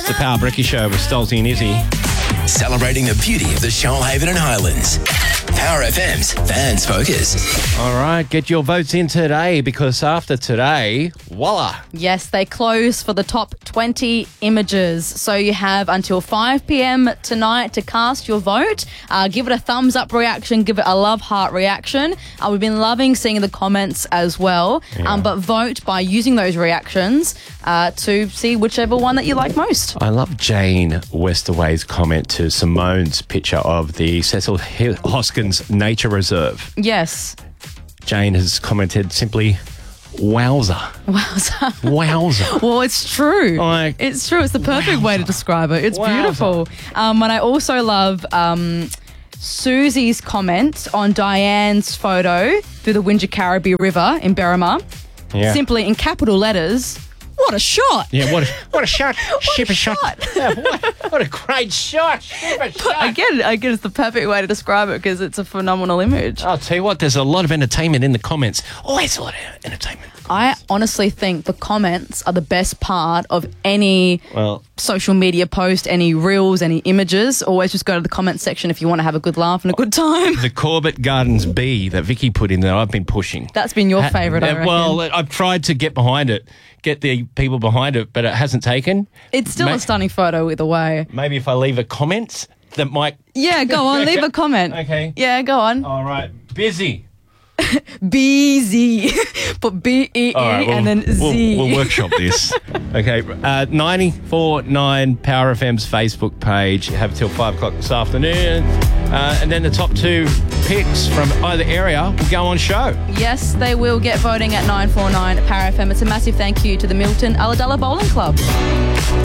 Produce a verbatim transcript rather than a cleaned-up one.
the Power Bricky Show with Stolzy and Izzy. Celebrating the beauty of the Shoalhaven and Highlands. Power F M's Fans Focus. All right, get your votes in today because after today, voila. Yes, they close for the top twenty images. So you have until five p.m. tonight to cast your vote. Uh, give it a thumbs up reaction. Give it a love heart reaction. Uh, we've been loving seeing the comments as well. Yeah. Um, but vote by using those reactions uh, to see whichever one that you like most. I love Jane Westerway's comment to Simone's picture of the Cecil Hoskins Nature Reserve. Yes. Jane has commented simply, wowza. Wowza. Wowza. Well, it's true. Like, it's true. It's the perfect wowza. way to describe it. It's Wowza. beautiful. Um, and I also love um, Susie's comment on Diane's photo through the Wingecarribee River in Berrima. Yeah. Simply in capital letters, what a shot. Yeah, what a, what a shot. Ship a a shot. shot. Yeah, what, what a great shot. Ship a shot. Again, again, it's the perfect way to describe it because it's a phenomenal image. I'll tell you what, there's a lot of entertainment in the comments. Always a lot of entertainment. I honestly think the comments are the best part of any Well, social media post, any reels, any images. Always just go to the comment section if you want to have a good laugh and a good time. the Corbett Gardens bee that Vicky put in there, I've been pushing. That's been your Ha- favourite, I uh, reckon. Well, I've tried to get behind it, get the people behind it, but it hasn't taken. It's still Ma- a stunning photo either way. Maybe if I leave a comment that might... Yeah, go on, leave a comment. Okay. Yeah, go on. All right. Busy. B Z. Put B E E All right, and then we'll, Z. We'll workshop this. Okay. Uh, ninety-four point nine Power F M's Facebook page. Have till five o'clock this afternoon. Uh, and then the top two picks from either area will go on show. Yes, they will get voting at nine four nine Power F M. It's a massive thank you to the Milton Ulladulla Bowling Club.